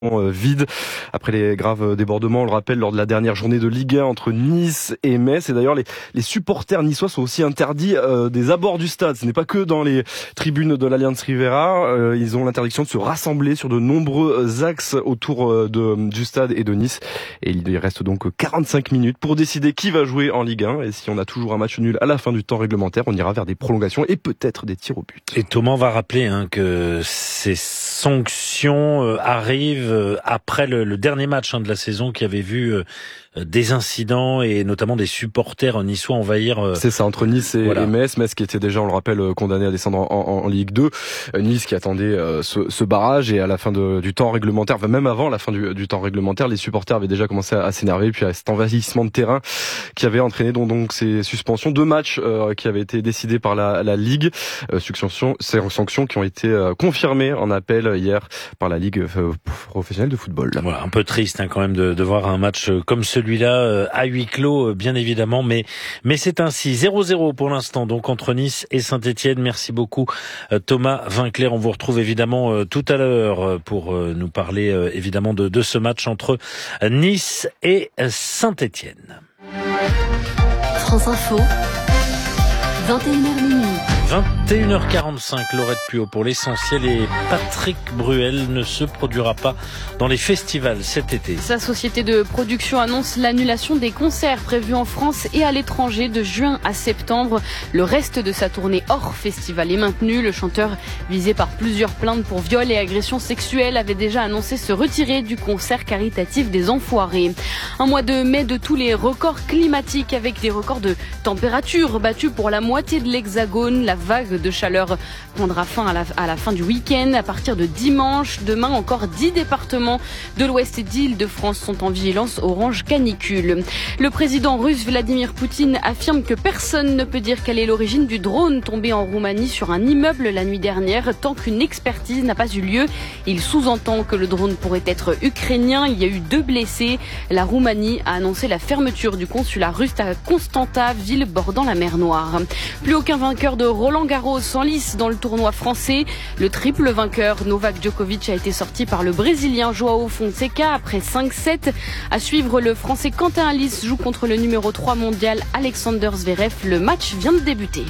vide après les graves débordements, on le rappelle, lors de la dernière journée de Ligue 1 entre Nice et Metz. Et d'ailleurs, les supporters niçois sont aussi interdits des abords du stade. Ce n'est pas que dans les tribunes de l'Allianz Riviera. Ils ont l'interdiction de se rassembler sur de nombreux axes autour du stade et de Nice. Et il reste donc 45 minutes pour décider qui va jouer en Ligue 1. Et si on a toujours un match nul à la fin du temps réglementaire, on ira vers des prolongations et peut-être des tirs au but. Et Thomas va rappeler que ces sanctions arrivent après le dernier match de la saison qui avait vu des incidents et notamment des supporters niçois envahir. C'est ça, entre Nice et Metz. Metz qui était déjà, on le rappelle, condamné à descendre en Ligue 2. Nice qui attendait ce barrage, et à la fin du temps réglementaire, même avant la fin du temps réglementaire, les supporters avaient déjà commencé à s'énerver, puis à cet envahissement de terrain qui avait entraîné donc ces suspensions. 2 matchs qui avaient été décidés par la Ligue. Ces sanctions qui ont été confirmées en appel hier par la Ligue professionnelle de football. Voilà, un peu triste quand même de voir un match comme celui-là à huis clos, bien évidemment, mais c'est ainsi. 0-0 pour l'instant, donc entre Nice et Saint-Étienne. Merci beaucoup Thomas Vinclair. On vous retrouve évidemment tout à l'heure pour nous parler évidemment de ce match entre Nice et Saint-Étienne. France Info, 21h minuit. 21h45, Laurette Puot pour l'essentiel, et Patrick Bruel ne se produira pas dans les festivals cet été. Sa société de production annonce l'annulation des concerts prévus en France et à l'étranger de juin à septembre. Le reste de sa tournée hors festival est maintenu. Le chanteur, visé par plusieurs plaintes pour viol et agressions sexuelles, avait déjà annoncé se retirer du concert caritatif des Enfoirés. Un mois de mai de tous les records climatiques, avec des records de température battus pour la moitié de l'Hexagone. La vague de chaleur prendra fin à la fin du week-end. À partir de dimanche, demain, encore 10 départements de l'Ouest et d'Île-de-France sont en vigilance orange canicule. Le président russe Vladimir Poutine affirme que personne ne peut dire quelle est l'origine du drone tombé en Roumanie sur un immeuble la nuit dernière tant qu'une expertise n'a pas eu lieu. Il sous-entend que le drone pourrait être ukrainien. Il y a eu 2 blessés. La Roumanie a annoncé la fermeture du consulat russe à Constanta, ville bordant la mer Noire. Plus aucun vainqueur de Roland-Garros en lice dans le tournoi français. Le triple vainqueur Novak Djokovic a été sorti par le Brésilien Joao Fonseca après 5-7. À suivre, le Français Quentin Halys joue contre le numéro 3 mondial Alexander Zverev. Le match vient de débuter.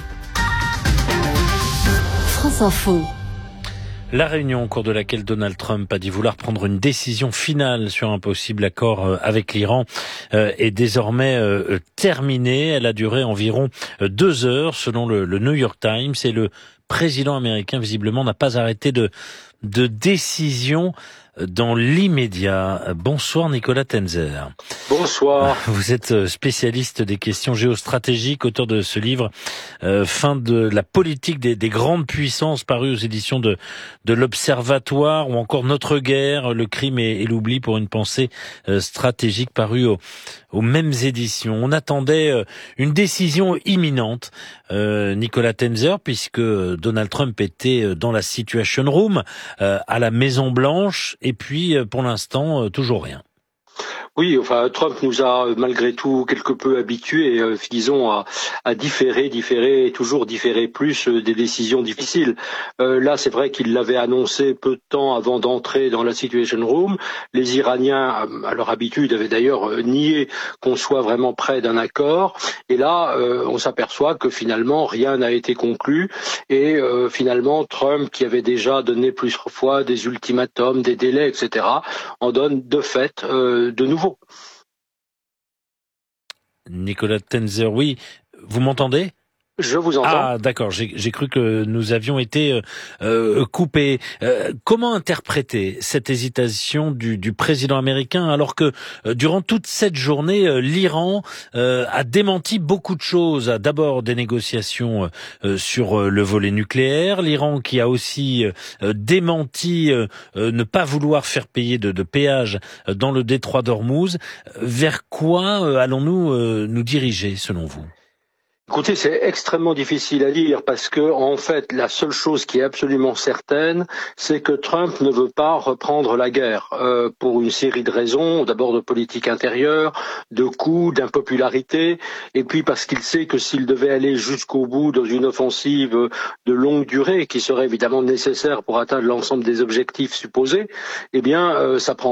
France Info. La réunion au cours de laquelle Donald Trump a dit vouloir prendre une décision finale sur un possible accord avec l'Iran est désormais terminée. Elle a duré environ 2 heures selon le New York Times, et le président américain visiblement n'a pas arrêté de décision dans l'immédiat. Bonsoir Nicolas Tenzer. Bonsoir. Vous êtes spécialiste des questions géostratégiques, auteur de ce livre Fin de la politique des grandes puissances, paru aux éditions de l'Observatoire, ou encore Notre guerre, le crime et l'oubli pour une pensée stratégique, paru aux mêmes éditions. On attendait une décision imminente, Nicolas Tenzer, puisque Donald Trump était dans la Situation Room à la Maison Blanche, et puis pour l'instant toujours rien. Oui, enfin, Trump nous a malgré tout quelque peu habitués, disons, à différer et toujours différer plus des décisions difficiles. Là, c'est vrai qu'il l'avait annoncé peu de temps avant d'entrer dans la Situation Room. Les Iraniens, à leur habitude, avaient d'ailleurs nié qu'on soit vraiment près d'un accord. Et là, on s'aperçoit que finalement, rien n'a été conclu. Et finalement, Trump, qui avait déjà donné plusieurs fois des ultimatums, des délais, etc., en donne de fait de nouveau. Nicolas Tenzer, oui, vous m'entendez ? Je vous entends. Ah, d'accord, j'ai cru que nous avions été coupés. Comment interpréter cette hésitation du président américain, alors que durant toute cette journée, l'Iran a démenti beaucoup de choses. D'abord des négociations sur le volet nucléaire, l'Iran qui a aussi démenti ne pas vouloir faire payer de péage dans le détroit d'Ormuz. Vers quoi allons-nous nous diriger, selon vous ? Écoutez, c'est extrêmement difficile à dire parce que, en fait, la seule chose qui est absolument certaine, c'est que Trump ne veut pas reprendre la guerre pour une série de raisons. D'abord de politique intérieure, de coûts, d'impopularité, et puis parce qu'il sait que s'il devait aller jusqu'au bout dans une offensive de longue durée, qui serait évidemment nécessaire pour atteindre l'ensemble des objectifs supposés, eh bien, ça prend